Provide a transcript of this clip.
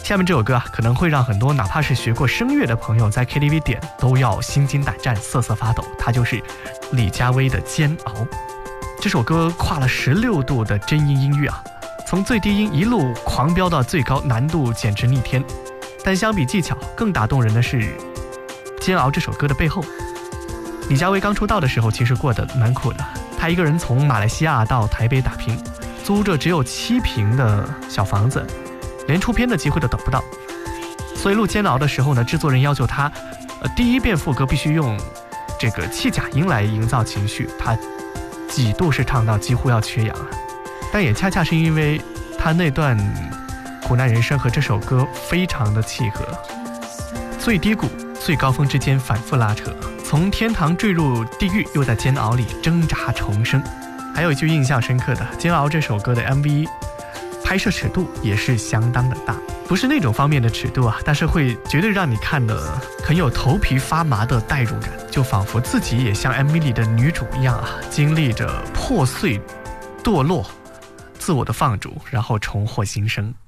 下面这首歌啊，可能会让很多哪怕是学过声乐的朋友在 KTV 点都要心惊胆战、瑟瑟发抖。它就是李佳薇的《煎熬》。这首歌跨了16度的真音音域啊，从最低音一路狂飙到最高，难度简直逆天。但相比技巧，更打动人的是《煎熬》这首歌的背后。李佳薇刚出道的时候，其实过得蛮苦的。她一个人从马来西亚到台北打拼，租着只有7平的小房子，连出片的机会都等不到。所以录《煎熬》的时候呢，制作人要求她，第一遍副歌必须用这个气假音来营造情绪。她几度是唱到几乎要缺氧，但也恰恰是因为她那段苦难人生和这首歌非常的契合，最低谷、最高峰之间反复拉扯，从天堂坠入地狱，又在煎熬里挣扎重生。还有一句印象深刻的，《煎熬》这首歌的 MV 拍摄尺度也是相当的大，不是那种方面的尺度啊，但是会绝对让你看得很有头皮发麻的代入感，就仿佛自己也像 MV 里的女主一样啊，经历着破碎、堕落、自我的放逐，然后重获新生。